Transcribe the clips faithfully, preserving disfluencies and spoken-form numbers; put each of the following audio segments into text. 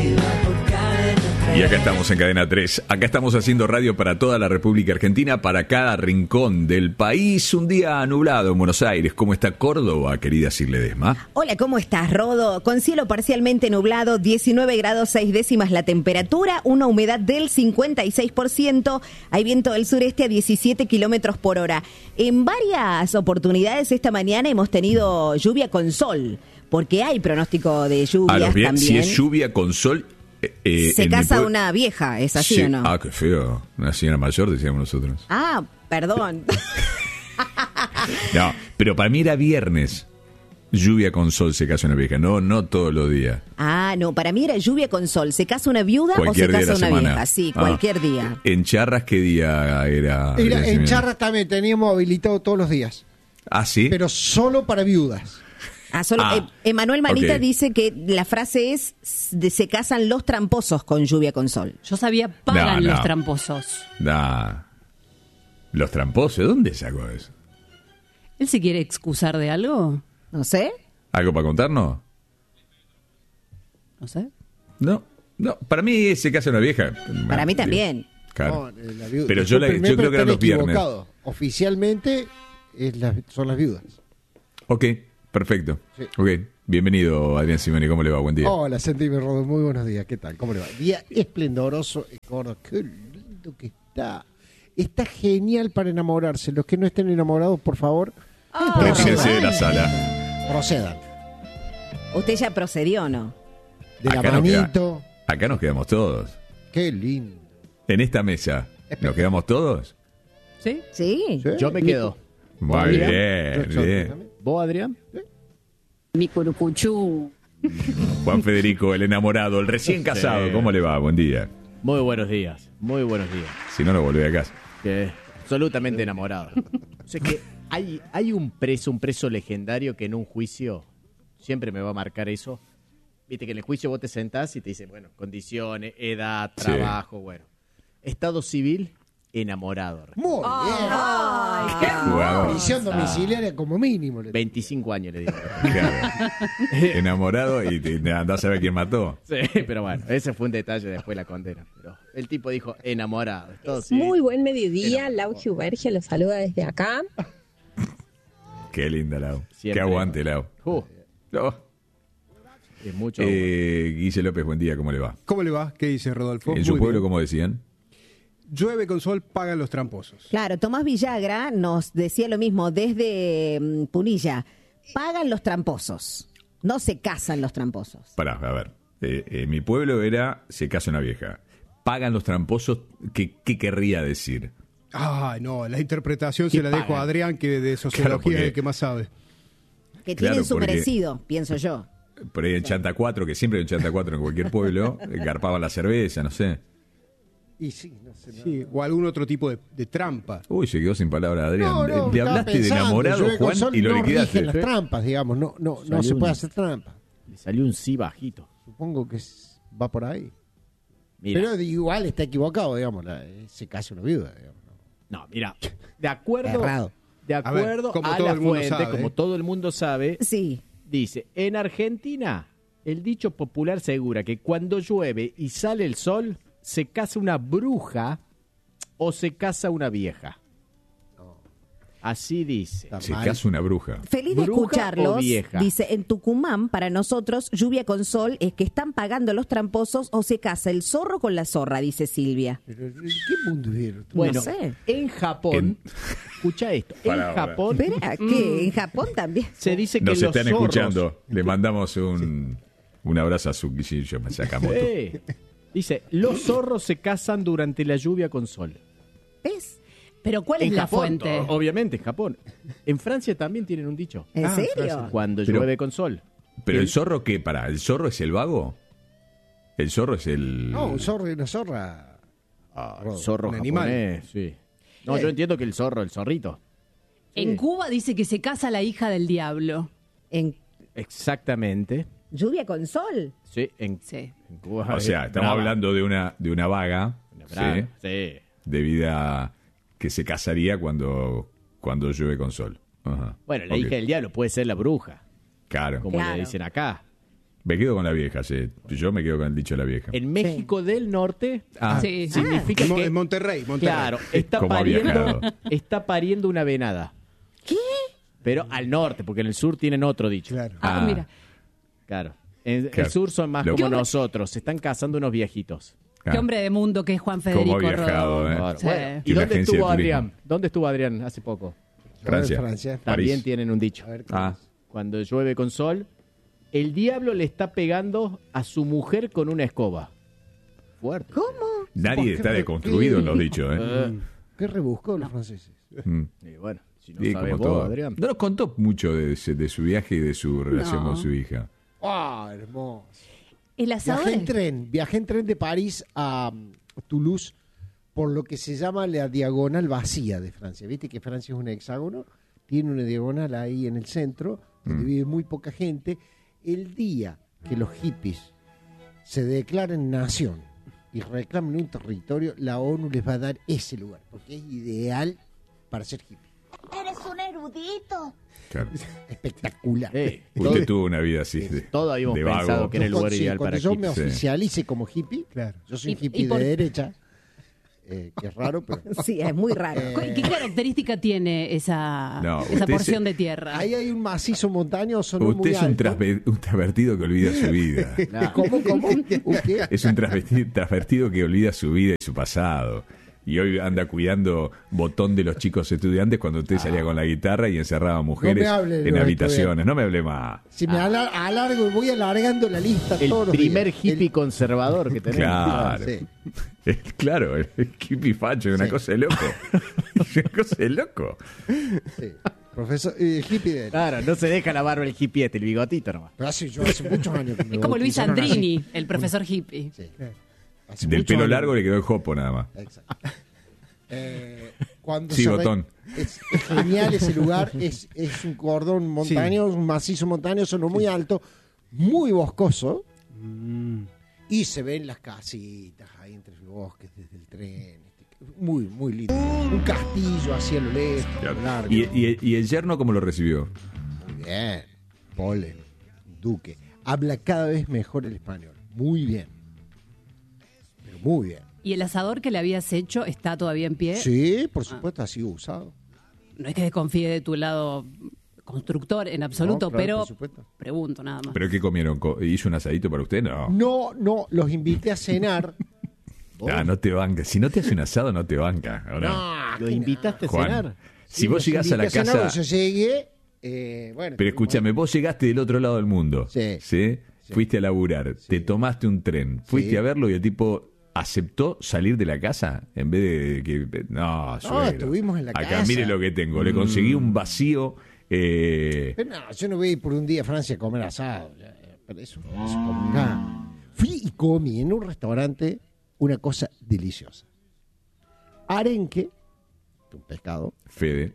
Y acá estamos en Cadena tres. Acá estamos haciendo radio para toda la República Argentina, para cada rincón del país. Un día nublado en Buenos Aires. ¿Cómo está Córdoba, querida Sil Ledesma? Hola, ¿cómo estás, Rodo? Con cielo parcialmente nublado, diecinueve grados seis décimas la temperatura, una humedad del cincuenta y seis por ciento. Hay viento del sureste a diecisiete kilómetros por hora. En varias oportunidades esta mañana hemos tenido lluvia con sol, porque hay pronóstico de lluvias bien, también. Si es lluvia con sol... Eh, Se casa pue- una vieja, ¿es así sí. o no? Ah, qué feo. Una señora mayor, decíamos nosotros. Ah, perdón. No, pero para mí era viernes. Lluvia con sol se casa una vieja. No, no todos los días. Ah, no, para mí era lluvia con sol. ¿Se casa una viuda Cualquier o se día de casa la una semana. vieja? Sí, Ah. cualquier día. ¿En Charras qué día era? Era- en Decime. Charras también teníamos habilitado todos los días, Ah, ¿sí? pero solo para viudas. Ah, solo, Ah, eh, Emanuel Manita ok. dice que la frase es de, se casan los tramposos con lluvia con sol. Yo sabía, pagan No, no. los tramposos. Nah. Los tramposos, ¿dónde sacó eso? ¿Él se quiere excusar de algo? No sé. ¿Algo para contarnos? No sé. No, no. Para mí se casa una vieja. Para mí también. Claro. No, eh, la viuda- Pero yo la- Discúlpenme, yo creo pero que eran están los viernes. equivocados. Oficialmente es la- son las viudas. Ok, perfecto. Sí. Ok, bienvenido Adrián Simoni, ¿cómo le va? Buen día. Hola, Sentime Rodo, muy buenos días. ¿Qué tal? ¿Cómo le va? Día esplendoroso en Córdoba. Qué lindo que está. Está genial para enamorarse. Los que no estén enamorados, por favor, Retírese de la sala. procedan. Usted ya procedió, ¿no? De la Acá nos queda- manito. Acá nos quedamos todos. Qué lindo. En esta mesa, ¿nos quedamos todos? ¿Sí? Sí. ¿Sí? Yo me quedo. Muy Mira. bien, Yo- yo bien. también. ¿Vos, Adrián? Mi curucuchú. Juan Federico, el enamorado, el recién casado, Sí. ¿cómo le va? Buen día. Muy buenos días. Muy buenos días. Si no, no volví a casa. Que absolutamente enamorado. O sea que hay, hay un preso, un preso legendario que en un juicio siempre me va a marcar eso. Viste que en el juicio vos te sentás y te dicen, bueno, condiciones, edad, Sí. trabajo, bueno. Estado civil, enamorado. Muy bien. Jugador. Prisión domiciliaria como mínimo. le- veinticinco años le digo. Claro. Enamorado y te, te andás a ver quién mató. Sí, pero bueno, ese fue un detalle después de la condena. Pero el tipo dijo enamorado. Estado civil. Muy buen mediodía, Lau Giubergia los saluda desde acá. Qué linda, Lau. Siempre. Qué aguante, Lau. Uh, No. es mucho. Eh, Guille López, buen día, ¿cómo le va? ¿Cómo le va? ¿Qué dice Rodolfo? En su Muy pueblo, bien. ¿cómo decían? Llueve con sol, pagan los tramposos. Claro, Tomás Villagra nos decía lo mismo desde mm, Punilla. Pagan los tramposos, no se casan los tramposos. Pará, a ver. Eh, en mi pueblo era se casa una vieja. Pagan los tramposos, ¿qué, qué querría decir? Ah, no, la interpretación ¿Qué se la dejo pagan? a Adrián, que de sociología Claro, porque- es el que más sabe. Que Claro, tienen su porque- merecido, pienso yo. Por ahí en Chanta cuatro, que siempre hay un Chanta cuatro en cualquier pueblo, eh, garpaban la cerveza, no sé. Y sí, no sé. no. Sí, o algún otro tipo de, de trampa. Uy, se quedó sin palabra Adrián. No, no, Le- Le estaba hablaste de pensando, enamorado, llueve con Juan, sol, y lo no liquidaste. rigen las trampas, digamos. No, no, no Salió se puede un- hacer trampa. Le salió un sí bajito. Supongo que es- va por ahí. Mira. Pero igual está equivocado, digamos. La, se casa una viuda, digamos. No, mira, de acuerdo, Errado. de A ver, acuerdo a, como todo la el mundo fuente, sabe, como ¿eh? todo el mundo sabe, Sí. dice, en Argentina, el dicho popular asegura que cuando llueve y sale el sol, se casa una bruja o se casa una vieja. Así dice. Está Se mal. casa una bruja. Feliz de ¿Bruja o escucharlos. vieja? Dice, en Tucumán, para nosotros, lluvia con sol es que están pagando los tramposos o se casa el zorro con la zorra, dice Silvia. Pero, ¿en qué mundo vivieron? Bueno, No sé. en Japón, escucha esto, Pará, en pará. Japón Espera, ¿qué? ¿En Japón también? se dice que Nos los están zorros- escuchando. Le mandamos un, un abrazo a su Guillermo Sakamoto. Sí. Dice, los zorros se casan durante la lluvia con sol. ¿Ves? Pero ¿cuál es En la Japón, fuente? o- Obviamente, en Japón. En Francia también tienen un dicho. ¿En Ah, serio? Francia. Cuando Pero- llueve con sol. Pero el zorro, ¿qué? Pará, ¿el zorro es el vago? ¿El zorro es el...? No, un zorro y una zorra. Ah, Rodo. zorro un japonés, animal. sí. No, yo entiendo que el zorro, el zorrito. En Cuba dice que se casa la hija del diablo. ¿En Exactamente. lluvia con sol? Sí, en, Sí. en Cuba. O sea, es estamos brava. hablando de una, de una vaga, Una ¿sí? brava, sí. de vida que se casaría cuando, cuando llueve con sol. Ajá. Bueno, la Ok. hija del diablo puede ser la bruja, Claro. como Claro. le dicen acá. Me quedo con la vieja, sí. Yo me quedo con el dicho de la vieja. En México del Norte Ah, Sí. significa En Mo- que... en Monterrey, Monterrey. Claro, está ¿Cómo ha pariendo, viajado? está pariendo una venada. ¿Qué? Pero al norte, porque en el sur tienen otro dicho. Claro. Ah, Ah. mira. Claro. En Claro. el sur son más Lo- como ¿Qué hombre? nosotros. Se están casando unos viejitos. Ah, Qué hombre de mundo que es Juan ¿Cómo Federico ha viajado, Rodó. eh? Claro. Sí. Bueno, Y ¿y la dónde agencia estuvo de turismo. Adrián? ¿Dónde estuvo Adrián hace poco? Francia. Francia. París. También tienen un dicho. A ver, Ah, Cuando llueve con sol, el diablo le está pegando a su mujer con una escoba. Fuerte. ¿Cómo? nadie está deconstruido en los dichos, ¿eh? Eh, qué rebuscó los franceses. Mm. y bueno, si no Sí, sabes como vos, todo. Adrián. No nos contó mucho de, ese- de su viaje y de su relación No. con su hija. ¡Ah, hermoso! El asador. Viajé en es- tren, viajé en tren de París a um, Toulouse por lo que se llama la diagonal vacía de Francia. ¿Viste que Francia es un hexágono? Tiene una diagonal ahí en el centro, donde Mm. vive muy poca gente. El día que los hippies se declaren nación y reclamen un territorio, la ONU les va a dar ese lugar, porque es ideal para ser hippie. Eres un erudito. Claro. Espectacular. Eh, Usted tuvo una vida así de, Todo habíamos de vago. pensado que era el lugar Sí, ideal cuando para yo hippies. me Sí. oficialice como hippie, Claro. yo soy Y- un hippie y por- de derecha, eh, que es raro, pero Sí, es muy raro. Eh, ¿Qué característica tiene esa, No, esa usted porción se- de tierra? ahí hay un macizo montañoso no Usted muy es un, alto. trasve- un transvertido que olvida su vida. Claro. ¿Cómo, cómo? ¿Un qué? Es un transvesti- transvertido que olvida su vida y su pasado. Y hoy anda cuidando botón de los chicos estudiantes cuando usted salía con la guitarra y encerraba mujeres hable de en los habitaciones. estudiantes. No me hable más. Si me ala- alargo, voy alargando la lista El todos los primer días. hippie El- conservador que tenemos. Claro. Sí. Claro, el hippie facho es una Sí. cosa de loco. Es una cosa de loco. Sí. Profesor, eh, hippie de Claro, no se deja la barba el hippie este, el bigotito nomás. Pero hace, yo hace muchos años que me Es como Luis bautizaron así. Andrini, el profesor hippie. Sí. Hace Del muchos pelo años. largo le quedó el jopo nada más. Exacto. Eh, cuando Sí, se re- botón. Es, es genial ese lugar, es, es un cordón montañoso, un macizo montañoso, no muy alto, muy boscoso, y se ven las casitas ahí entre los bosques desde el tren. este, Muy, muy lindo. Un castillo así a lo lejos, a lo largo. ¿Y, y, y el yerno cómo lo recibió? Muy bien. Polen, Duque. Habla cada vez mejor el español. Muy bien. Pero muy bien. ¿Y el asador que le habías hecho está todavía en pie? Sí, por supuesto, ha sido usado. No es que desconfíe de tu lado constructor en absoluto, No, claro, pero por supuesto. pregunto nada más. ¿Pero qué comieron? Co- ¿Hizo un asadito para usted? No. No, no, los invité a cenar. Ah, no te banca. Si no te hace un asado, no te banca. ¿o no? No, ¿Lo que invitaste a Juan, cenar? si vos los llegás a invité la cenar, casa... cuando yo llegué, eh, bueno, Pero tuvimos- escúchame, vos llegaste del otro lado del mundo. Sí. ¿Sí? Fuiste a laburar, te tomaste un tren, fuiste Sí. a verlo y el tipo aceptó salir de la casa en vez de que... No, suegro. estuvimos en la Acá casa. mire lo que tengo. Le conseguí un vacío... eh, Pero no, yo no voy a ir por un día a Francia a comer asado. ya, ya, Pero eso, eso como acá. Fui y comí en un restaurante una cosa deliciosa. Arenque, un pescado, Fede.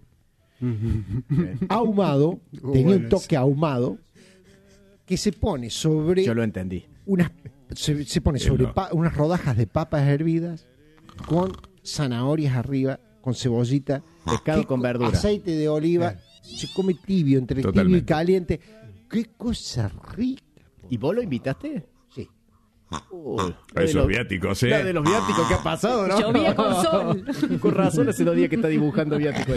ahumado, Uh, tenía un bueno, toque ahumado, que se pone sobre Yo lo entendí. unas se, se pone Él sobre no. pa- unas rodajas de papas hervidas con zanahorias arriba, con cebollita, Pescado qué con co- verdura. aceite de oliva, se come tibio, entre tibio y Totalmente. caliente. Qué cosa rica. ¿Y vos lo invitaste? Sí. Uy, Esos viáticos, ¿eh? La de los viáticos que ha pasado, ¿no? Llovía con sol. Con razón hace dos días que está dibujando viáticos.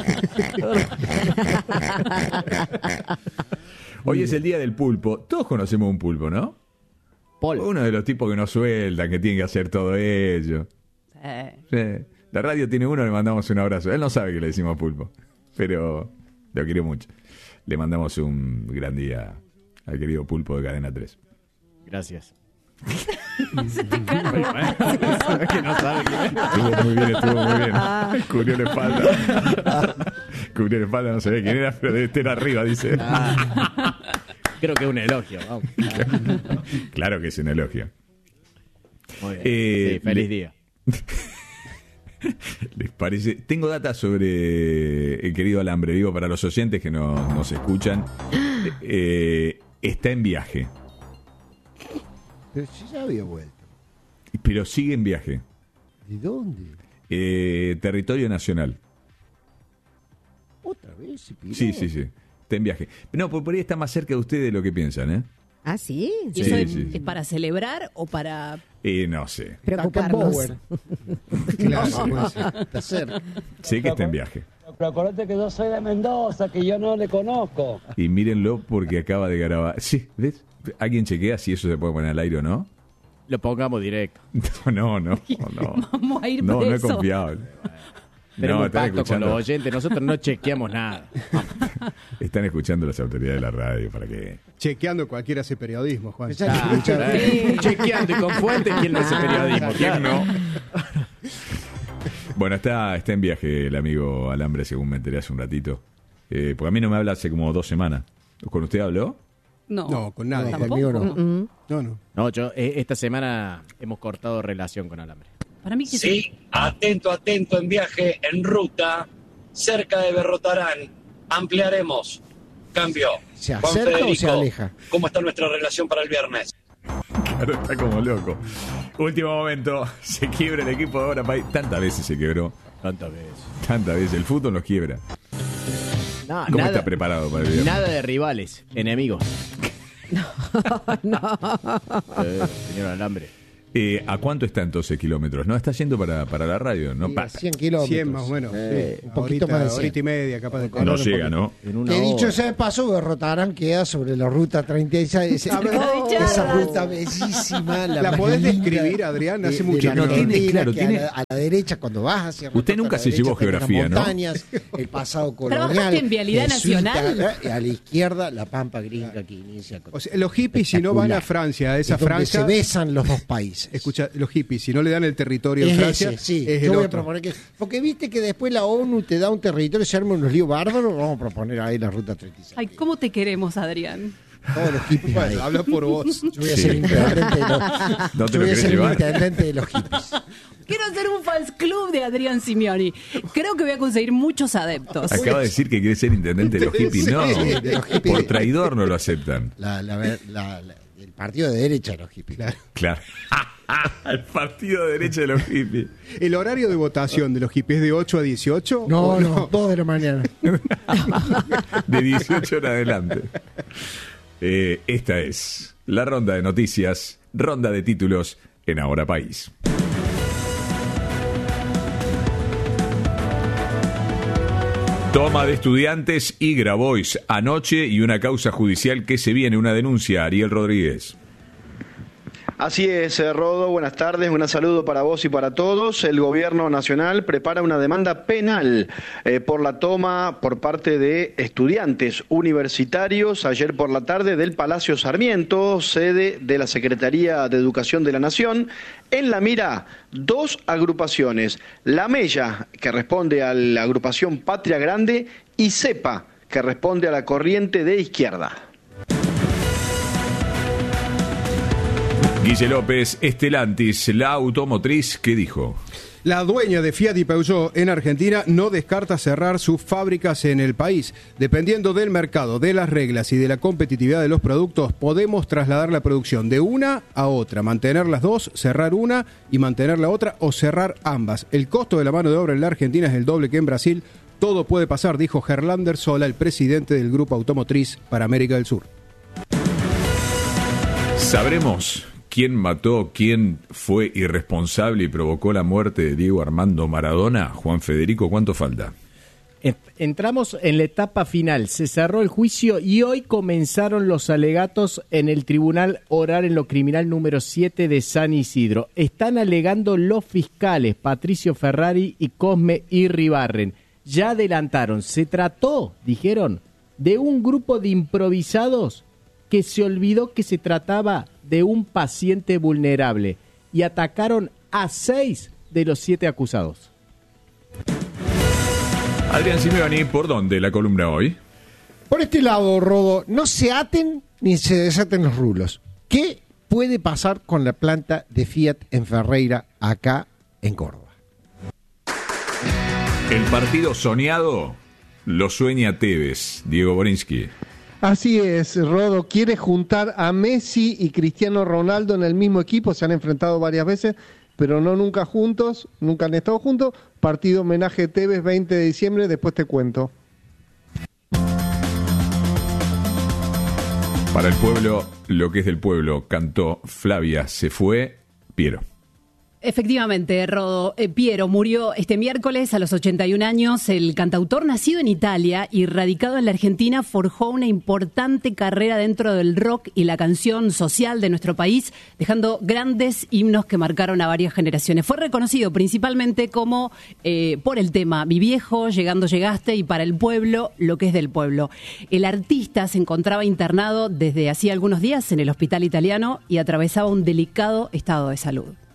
Hoy es el día del pulpo. Todos conocemos un pulpo, ¿no? Paul. Uno de los tipos que no sueltan, que tienen que hacer todo ello. Eh, Sí. La radio tiene uno, le mandamos un abrazo. Él no sabe que le decimos pulpo, pero lo quiere mucho. Le mandamos un gran día al querido pulpo de Cadena tres. Gracias. se te cae. que no sabe quién es. Estuvo muy bien, estuvo muy bien. Cubrió la espalda. Cubrió la espalda, no sabía quién era, pero debe estar arriba, dice. Creo que es un elogio. Vamos. Claro que es un elogio. Muy bien. Eh, Sí, feliz le- día. ¿Les parece? Tengo data sobre el querido Alambre, digo, para los oyentes que no- nos escuchan. Eh, está en viaje, Pero si ya había vuelto. pero sigue en viaje. ¿De dónde? Eh, territorio nacional. ¿Otra vez? ¿Se piró? Sí, sí, sí. Está en viaje. No, por por ahí está más cerca de ustedes de lo que piensan, ¿eh? Ah, sí. ¿Y Sí, eso es, sí. es para celebrar o para...? Y no sé. Preocuparnos. Claro, puede ser. Placer. Sé que está en viaje. Pero acordate que yo soy de Mendoza, que yo no le conozco. Y mírenlo porque acaba de grabar. Sí, ¿ves? ¿Alguien chequea si eso se puede poner al aire o no? Lo pongamos directo. No, no, no. No, Vamos a ir no, no es presos. confiable. Tenemos No, un están pacto con escuchando, los oyentes. Nosotros no chequeamos nada. están escuchando las autoridades de la radio para que... Chequeando cualquiera hace periodismo, Juan. Pensá que escucha- Eh, Chequeando y con fuentes, ¿quién no hace periodismo? ¿Quién no? Bueno, está, está en viaje el amigo Alambre, según me enteré hace un ratito. Eh, porque a mí no me habla hace como dos semanas. ¿Con usted habló? No. No, con nadie. No, conmigo no. Mm, No, no. No, yo eh, esta semana hemos cortado relación con Alambre. Para mí que Sí, atento, atento, en viaje, en ruta, cerca de Berrotarán. Ampliaremos. Cambio. ¿Se Juan acerca o Federico, se aleja? ¿Cómo está nuestra relación para el viernes? Claro, está como loco. Último momento, se quiebra el equipo de Ahora País. Tantas veces se quebró, Tantas veces. tantas veces. El fútbol los quiebra. No, ¿Cómo nada, está preparado para el viernes? nada de rivales, enemigos. Eh, señor Alambre. Eh, ¿A cuánto está entonces kilómetros? No, está yendo para, para la radio. No, Sí, pa- a cien kilómetros. cien más o menos. Eh, sí. un poquito Ahorita, más de cien. Ahorita y media, capaz de no llega, ¿no? En una Que dicho hora. sea de paso, Berrotarán queda sobre la ruta treinta y seis. Esa, esa ruta bellísima. La, ¿La más podés linda describir, Adrián? Hace de- mucho de que la no. Tiene, Argentina, claro, que tiene- A, la, a la derecha, cuando vas hacia Usted Rotorua, nunca a la se derecha llevó tenés geografía, las ¿no? montañas, el pasado colonial. ¿Trabajaste en Vialidad jesuita, Nacional? ¿eh? A la izquierda, la pampa gringa que inicia. Con... O sea, los hippies, si no van a Francia, a esa Es donde se franja. besan los dos países. Escucha, los hippies, si no le dan el territorio en Es Francia, ese, sí. es Yo el voy a otro. proponer que. Porque viste que después la ONU te da un territorio y se arma unos líos bárbaros. Vamos a proponer ahí la ruta treinta y seis. Ay, ¿cómo te queremos, Adrián? Todos los hippies ahí. Bueno, habla por vos. Yo voy a Sí. ser intendente de los, ¿No te yo lo voy a querés ser el llevar? intendente de los hippies. Quiero hacer un fans club de Adrián Simeoni. Creo que voy a conseguir muchos adeptos. Acaba de decir que quiere ser intendente de los hippies. No, Sí, de los hippies. por traidor no lo aceptan. La, la, la, la- el partido de derecha de los hippies. Claro. El partido de derecha de los hippies. El horario de votación de los hippies es de ocho a dieciocho. No, ¿o no, dos de la mañana. De dieciocho en adelante. Eh, esta es la ronda de noticias, ronda de títulos en Ahora País. Toma de estudiantes y Grabois anoche y una causa judicial que se viene, una denuncia. Ariel Rodríguez. Así es, eh, Rodo, buenas tardes, un saludo para vos y para todos. El gobierno nacional prepara una demanda penal eh, por la toma por parte de estudiantes universitarios ayer por la tarde del Palacio Sarmiento, sede de la Secretaría de Educación de la Nación. En la mira, dos agrupaciones, La Mella, que responde a la agrupación Patria Grande, y CEPA, que responde a la corriente de izquierda. Guille López, Estelantis, la automotriz, ¿qué dijo? La dueña de Fiat y Peugeot en Argentina no descarta cerrar sus fábricas en el país. Dependiendo del mercado, de las reglas y de la competitividad de los productos, podemos trasladar la producción de una a otra, mantener las dos, cerrar una y mantener la otra o cerrar ambas. El costo de la mano de obra en la Argentina es el doble que en Brasil. Todo puede pasar, dijo Gerlander Sola, el presidente del Grupo Automotriz para América del Sur. ¿Sabremos quién mató, quién fue irresponsable y provocó la muerte de Diego Armando Maradona? Juan Federico, ¿cuánto falta? Entramos en la etapa final, se cerró el juicio y hoy comenzaron los alegatos en el Tribunal Oral en lo Criminal número siete de San Isidro. Están alegando los fiscales Patricio Ferrari y Cosme Irribarren. Ya adelantaron, se trató, dijeron, de un grupo de improvisados que se olvidó que se trataba de un paciente vulnerable y atacaron a seis de los siete acusados. Adrián Simeoni, ¿por dónde la columna hoy? Por este lado, Rodo, no se aten ni se desaten los rulos. ¿Qué puede pasar con la planta de Fiat en Ferreira, acá en Córdoba? El partido soñado lo sueña Tevez, Diego Borinsky. Así es, Rodo quiere juntar a Messi y Cristiano Ronaldo en el mismo equipo, se han enfrentado varias veces, pero no nunca juntos, nunca han estado juntos. Partido homenaje Tevez, veinte de diciembre, después te cuento. Para el pueblo lo que es del pueblo, cantó Flavia Se Fue, Piero. Efectivamente, Rodo. Eh, Piero murió este miércoles a los ochenta y un años. El cantautor, nacido en Italia y radicado en la Argentina, forjó una importante carrera dentro del rock y la canción social de nuestro país, dejando grandes himnos que marcaron a varias generaciones. Fue reconocido principalmente como eh, por el tema Mi viejo, Llegando llegaste, y para el pueblo, Lo que es del pueblo. El artista se encontraba internado desde hacía algunos días en el hospital italiano y atravesaba un delicado estado de salud.